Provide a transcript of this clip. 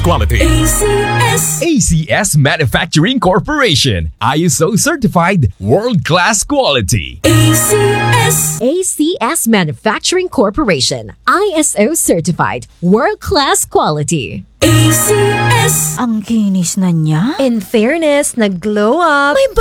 quality. ACS. ACS Manufacturing Corporation. ISO certified world-class quality. ACS. ACS Manufacturing Corporation. ISO certified world-class quality. ACS. Ang kinis na niya. In fairness, nag-glow up. May